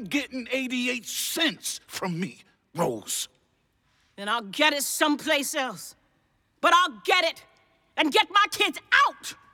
ain't getting 88 cents from me, Rose. Then I'll get it someplace else. But I'll get it and get my kids out!